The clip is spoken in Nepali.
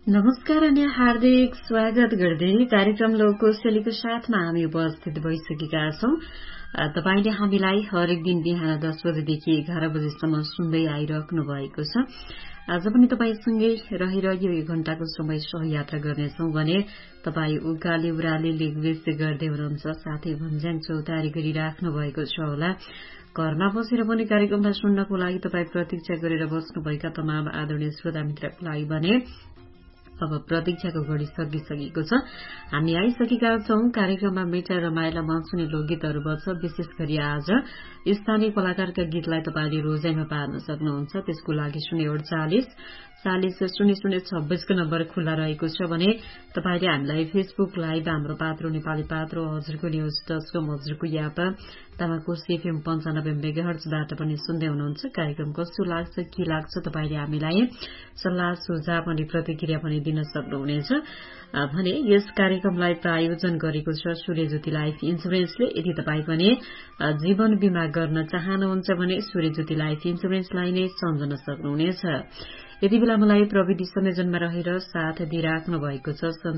नमस्कार अनि हार्दिक स्वागत गर्दै कार्यक्रम लोककोशलीको साथमा हामी उपस्थित भइसकेका छौं। तपाईले हामीलाई हरेक दिन बिहान 10 बजेदेखि 11 बजेसम्म सुन्दै आइराख्नु भएको छ। आज पनि तपाईसँगै रहेर यो 1 घण्टाको समय सहयात्रा गर्नेछौं भने तपाई उकाली उराली लेखवेश गर्दै हुनुहुन्छ, साथै भन्ज्याङ चौतारी गरिराख्नु भएको छ होला। घरमा बसेर पनि कार्यक्रमलाई सुन्नको लागि तपाई प्रतीक्षा गरेर बस्नुभएका तमाम आदरणीय श्रोता मित्रको लागि भने अब प्रतीक्षाको घडी सकिसकेको छ। हामी आइसकेका छौं। कार्यक्रममा मिठा रमाइला मनसुनी लोकगीतहरू बज्छ। विशेष गरी आज स्थानीय कलाकारका गीतलाई तपाईले रोजाइमा पार्न सक्नुहुन्छ। त्यसको लागि 048 40 0026 को नम्बर खुल्ला रहेको छ भने तपाईले हामीलाई फेसबुक लाइभ, हाम्रो पात्रो नेपाली पात्रो, हजुरको न्यूज .com, हजुरको याप तामाकोस FM 95 मेगाहर्जबाट पनि सुन्दै हुनुहुन्छ। कार्यक्रम कस्तो लाग्छ, के लाग्छ, तपाईले हामीलाई सल्लाह सुझाव अनि प्रतिक्रिया पनि दिन सक्नुहुनेछ भने यस कार्यक्रमलाई प्रायोजन गरेको छ सूर्यज्योति लाइफ इन्सुरेन्सले। यदि तपाई पनि जीवन बीमा गर्न चाहनुहुन्छ भने सूर्यज्योति लाइफ इन्सुरेन्सलाई नै सम्झन सक्नुहुनेछ। यति बेला मलाई प्रविधि संयोजनमा रहेर साथ दिइराख्नु भएको छ